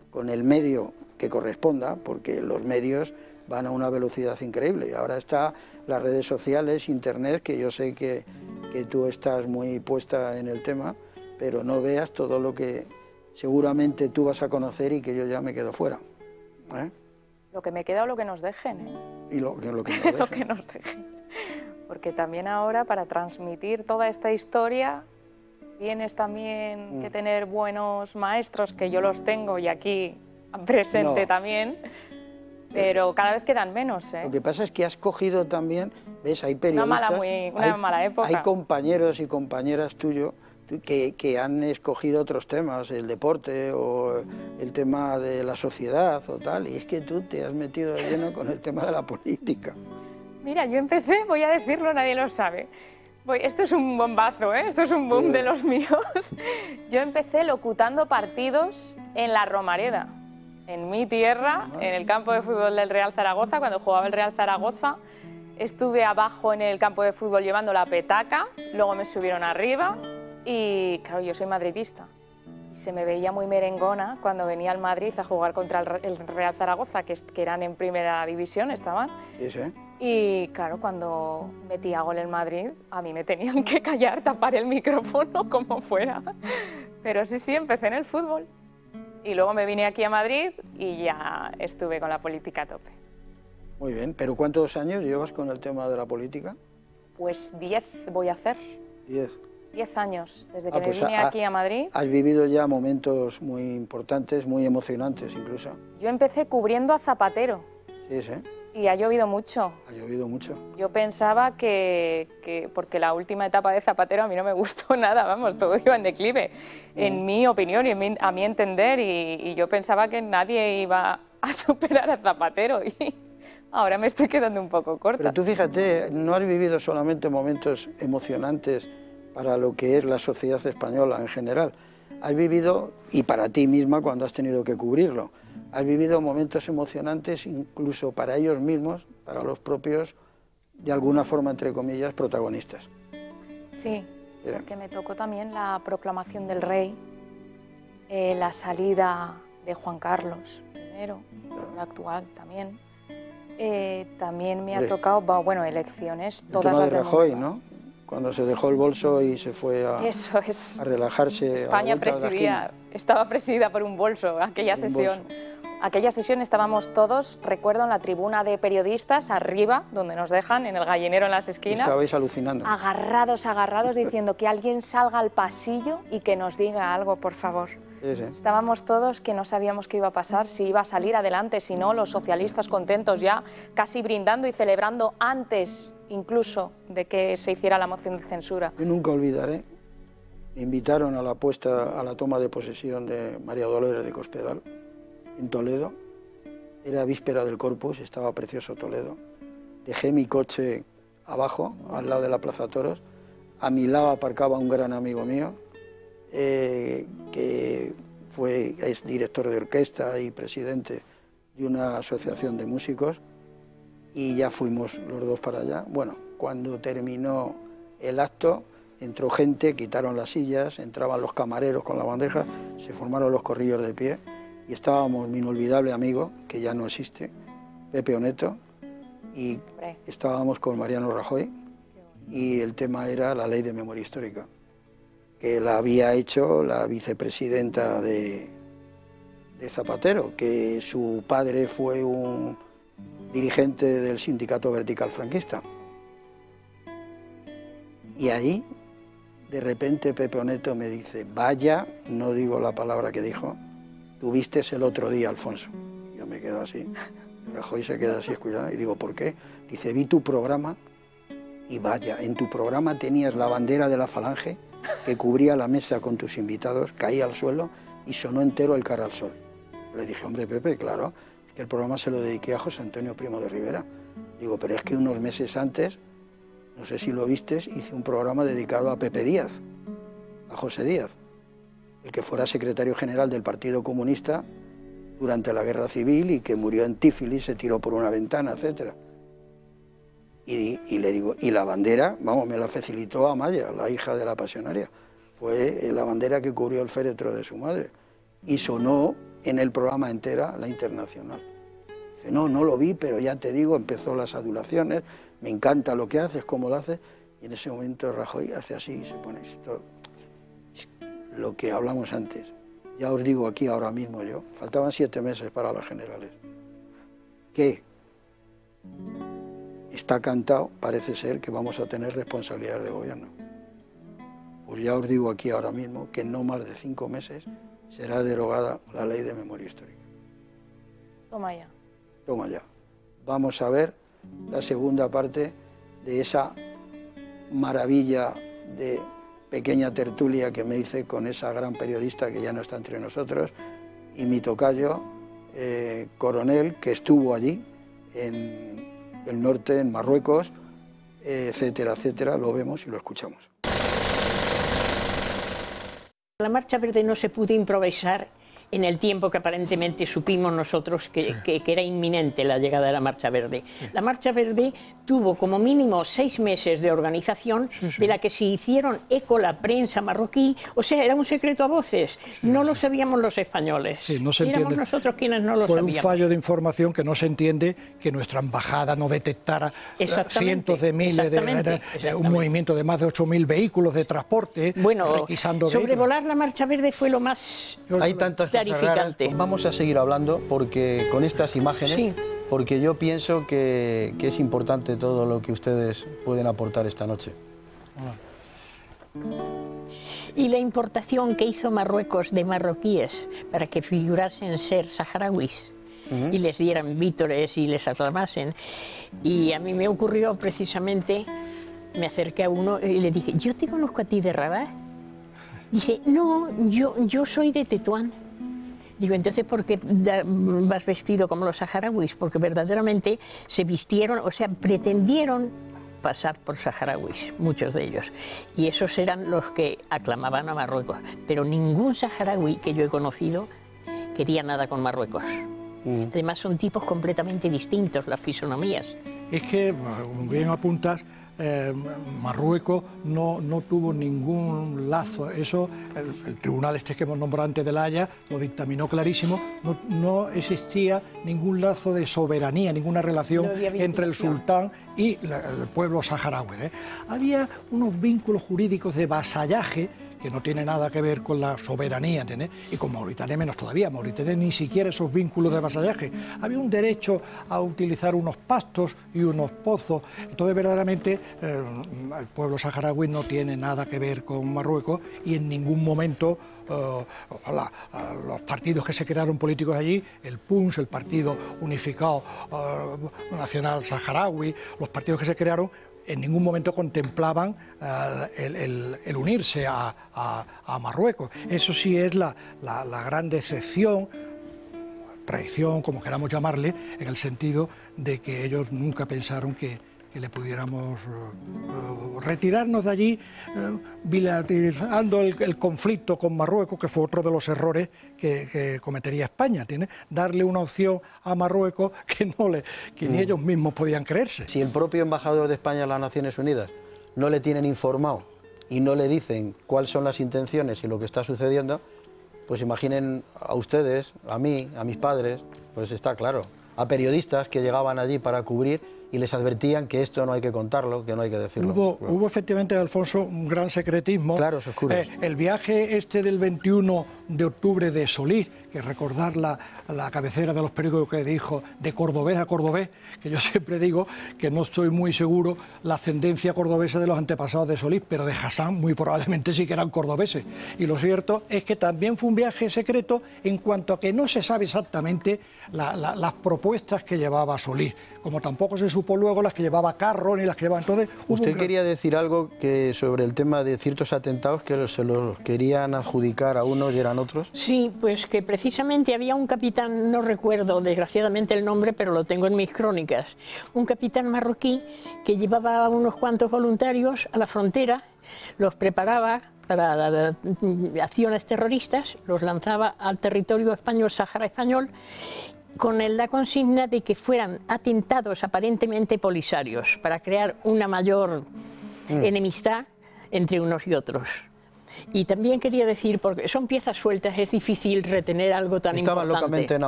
con el medio que corresponda, porque los medios van a una velocidad increíble. Ahora está las redes sociales, internet, que yo sé que tú estás muy puesta en el tema, pero no veas todo lo que seguramente tú vas a conocer y que yo ya me quedo fuera. Lo que me queda o lo que nos dejen. Y lo que nos dejen. Lo que nos dejen. Porque también ahora, para transmitir toda esta historia, tienes también que tener buenos maestros, que yo los tengo y aquí presente también, pero cada vez quedan menos. Lo que pasa es que has cogido también, ves, hay periodistas, una mala época. Hay compañeros y compañeras tuyos que han escogido otros temas, el deporte o el tema de la sociedad o tal, y es que tú te has metido de lleno con el tema de la política. Mira, yo empecé, voy a decirlo, nadie lo sabe. Esto es un bombazo, ¿eh? Esto es un boom de los míos. Yo empecé locutando partidos en la Romareda, en mi tierra, en el campo de fútbol del Real Zaragoza, cuando jugaba el Real Zaragoza. Estuve abajo en el campo de fútbol llevando la petaca, luego me subieron arriba y, claro, yo soy madridista. Y se me veía muy merengona cuando venía al Madrid a jugar contra el Real Zaragoza, que eran en primera división, estaban. Sí, sí. Y claro, cuando metía gol en Madrid, a mí me tenían que callar, tapar el micrófono, como fuera. Pero sí, empecé en el fútbol. Y luego me vine aquí a Madrid y ya estuve con la política a tope. Muy bien, pero ¿cuántos años llevas con el tema de la política? Pues 10 voy a hacer. 10. 10 años, desde que me vine aquí a Madrid. Has vivido ya momentos muy importantes, muy emocionantes incluso. Yo empecé cubriendo a Zapatero. Sí, sí. Y ha llovido mucho. Ha llovido mucho. Yo pensaba que porque la última etapa de Zapatero a mí no me gustó nada, vamos, todo iba en declive, en mi opinión y a mi entender, y yo pensaba que nadie iba a superar a Zapatero, y ahora me estoy quedando un poco corta. Pero tú fíjate, no has vivido solamente momentos emocionantes para lo que es la sociedad española en general, has vivido, y para ti misma cuando has tenido que cubrirlo, has vivido momentos emocionantes incluso para ellos mismos, para los propios, de alguna forma, entre comillas, protagonistas. Sí, porque me tocó también la proclamación del rey, la salida de Juan Carlos I, el actual también. También me ha tocado, bueno, elecciones, todas las de Rajoy, ¿no? Cuando se dejó el bolso y se fue a relajarse. España estaba presidida por un bolso, aquella sesión. Aquella sesión estábamos todos, recuerdo, en la tribuna de periodistas, arriba, donde nos dejan, en el gallinero en las esquinas. Estabais alucinando. Agarrados, diciendo que alguien salga al pasillo y que nos diga algo, por favor. Sí, sí. Estábamos todos que no sabíamos qué iba a pasar, si iba a salir adelante, si no, los socialistas contentos ya, casi brindando y celebrando antes incluso de que se hiciera la moción de censura. Yo nunca olvidaré, me invitaron a la toma de posesión de María Dolores de Cospedal, en Toledo, era víspera del Corpus, estaba precioso Toledo, dejé mi coche abajo, al lado de la Plaza Toros, a mi lado aparcaba un gran amigo mío, que es director de orquesta y presidente de una asociación de músicos, y ya fuimos los dos para allá. Bueno, cuando terminó el acto, entró gente, quitaron las sillas, entraban los camareros con la bandeja, se formaron los corrillos de pie, y estábamos mi inolvidable amigo, que ya no existe, Pepe Oneto, y estábamos con Mariano Rajoy, y el tema era la Ley de Memoria Histórica, que la había hecho la vicepresidenta de Zapatero, que su padre fue un dirigente del sindicato vertical franquista. Y ahí, de repente, Pepe Oneto me dice, vaya, no digo la palabra que dijo, tuviste el otro día, Alfonso. Yo me quedo así, Rajoy se queda así escuchando, y digo, ¿por qué? Dice, vi tu programa, y vaya, en tu programa tenías la bandera de la Falange, que cubría la mesa con tus invitados, caía al suelo, y sonó entero el Cara al Sol. Le dije, hombre, Pepe, claro, es que el programa se lo dediqué a José Antonio Primo de Rivera. Digo, pero es que unos meses antes, no sé si lo vistes, hice un programa dedicado a Pepe Díaz, a José Díaz, el que fuera secretario general del Partido Comunista durante la Guerra Civil y que murió en Tífilis, se tiró por una ventana, etc. Y le digo, y la bandera, vamos, me la facilitó Amaya, la hija de la pasionaria. Fue la bandera que cubrió el féretro de su madre. Y sonó en el programa entera la Internacional. Dice, no, no lo vi, pero ya te digo, empezó las adulaciones, me encanta lo que haces, cómo lo haces, y en ese momento Rajoy hace así y se pone esto, lo que hablamos antes. Ya os digo aquí ahora mismo yo, faltaban 7 meses para las generales, que está cantado, parece ser que vamos a tener responsabilidades de gobierno. Pues ya os digo aquí ahora mismo que en no más de 5 meses será derogada la ley de memoria histórica. Toma ya. Toma ya. Vamos a ver la segunda parte de esa maravilla de pequeña tertulia que me hice con esa gran periodista que ya no está entre nosotros y mi tocayo, Coronel, que estuvo allí en el norte, en Marruecos, etcétera, etcétera. Lo vemos y lo escuchamos. La Marcha Verde no se pudo improvisar en el tiempo que aparentemente supimos nosotros que era inminente la llegada de la Marcha Verde. La Marcha Verde tuvo como mínimo 6 meses de organización, de la que se hicieron eco la prensa marroquí, o sea, era un secreto a voces, no lo sabíamos los españoles, no se entiende. Éramos nosotros quienes no lo sabíamos. Fue un fallo de información que no se entiende, que nuestra embajada no detectara cientos de miles, un movimiento de más de 8.000 vehículos de transporte, requisando sobrevolar la Marcha Verde fue lo más Hay tantas cosas raras. Vamos a seguir hablando porque con estas imágenes, porque yo pienso que es importante todo lo que ustedes pueden aportar esta noche. Y la importación que hizo Marruecos de marroquíes para que figurasen ser saharauis y les dieran vítores y les aclamasen. Y a mí me ocurrió precisamente, me acerqué a uno y le dije, ¿yo te conozco a ti de Rabat? Dice, no, yo soy de Tetuán. Digo, entonces, ¿por qué vas vestido como los saharauis? Porque verdaderamente se vistieron, o sea, pretendieron pasar por saharauis, muchos de ellos. Y esos eran los que aclamaban a Marruecos. Pero ningún saharaui que yo he conocido quería nada con Marruecos. Además, son tipos completamente distintos, las fisonomías. Es que, como bien apuntas, Marruecos no tuvo ningún lazo. Eso, el tribunal este que hemos nombrado antes de La Haya lo dictaminó clarísimo. No existía ningún lazo de soberanía, ninguna relación entre el sultán y el pueblo saharaui. Había unos vínculos jurídicos de vasallaje que no tiene nada que ver con la soberanía, ¿entendés? Y con Mauritania menos todavía. Mauritania ni siquiera esos vínculos de vasallaje. Había un derecho a utilizar unos pastos y unos pozos. Entonces, verdaderamente, el pueblo saharaui no tiene nada que ver con Marruecos y en ningún momento los partidos que se crearon políticos allí, el PUNS, el Partido Unificado Nacional Saharaui, los partidos que se crearon, en ningún momento contemplaban el unirse a Marruecos. Eso sí es la gran decepción, traición, como queramos llamarle, en el sentido de que ellos nunca pensaron que le pudiéramos retirarnos de allí, bilateralizando el conflicto con Marruecos, que fue otro de los errores que cometería España, darle una opción a Marruecos que ni ellos mismos podían creerse. Si el propio embajador de España en las Naciones Unidas no le tienen informado y no le dicen cuáles son las intenciones y lo que está sucediendo, pues imaginen a ustedes, a mí, a mis padres, pues está claro, a periodistas que llegaban allí para cubrir y les advertían que esto no hay que contarlo, que no hay que decirlo. Hubo efectivamente, Alfonso, un gran secretismo. Claros oscuros. El viaje este del 21 de octubre de Solís, que recordar la cabecera de los periódicos que dijo de cordobés a cordobés, que yo siempre digo que no estoy muy seguro la ascendencia cordobesa de los antepasados de Solís, pero de Hassan muy probablemente sí que eran cordobeses. Y lo cierto es que también fue un viaje secreto en cuanto a que no se sabe exactamente las propuestas que llevaba Solís, como tampoco se supo luego las que llevaba Carro ni las que llevaba. Entonces, usted quería decir algo que sobre el tema de ciertos atentados que se los querían adjudicar a unos y eran otros. Sí, pues que precisamente había un capitán, no recuerdo desgraciadamente el nombre, pero lo tengo en mis crónicas, un capitán marroquí que llevaba a unos cuantos voluntarios a la frontera, los preparaba para acciones terroristas, los lanzaba al territorio español, Sáhara español, con la consigna de que fueran atentados aparentemente polisarios para crear una mayor enemistad entre unos y otros. Y también quería decir, porque son piezas sueltas, es difícil retener algo tan Estaban importante. locamente enamorados.